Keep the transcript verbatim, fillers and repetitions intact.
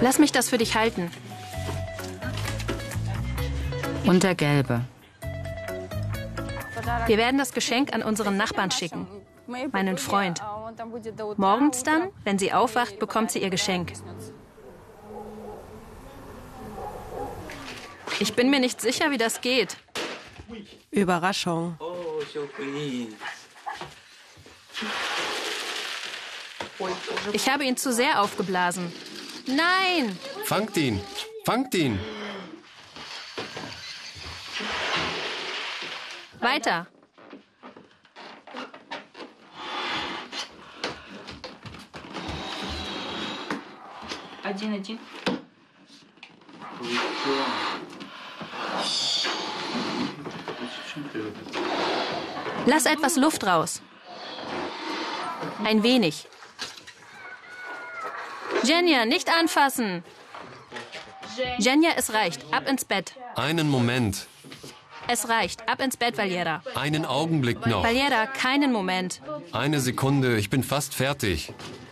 Lass mich das für dich halten. Und der gelbe. Wir werden das Geschenk an unseren Nachbarn schicken, meinen Freund. Morgens dann, wenn sie aufwacht, bekommt sie ihr Geschenk. Ich bin mir nicht sicher, wie das geht. Überraschung. Ich habe ihn zu sehr aufgeblasen. Nein! Fangt ihn! Fangt ihn! Weiter. Lass etwas Luft raus. Ein wenig. Jenja, nicht anfassen. Jenja, es reicht. Ab ins Bett. Einen Moment. Es reicht. Ab ins Bett, Valera. Einen Augenblick noch. Valera, keinen Moment. Eine Sekunde, ich bin fast fertig.